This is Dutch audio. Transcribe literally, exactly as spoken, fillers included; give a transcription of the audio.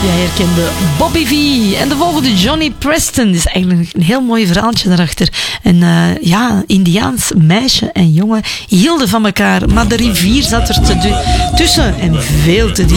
Jij herkende Bobby V. En de volgende Johnny Preston. is eigenlijk een heel mooi verhaaltje daarachter. Een uh, ja, Indiaans meisje en jongen hielden van elkaar. Maar de rivier zat er te du- tussen en veel te diep.